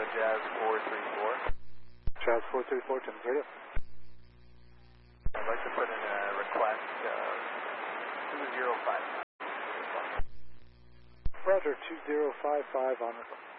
Jazz 434. Jazz 434, Tim Zerda. I'd like to put in a request 205. Roger, 2055 on request.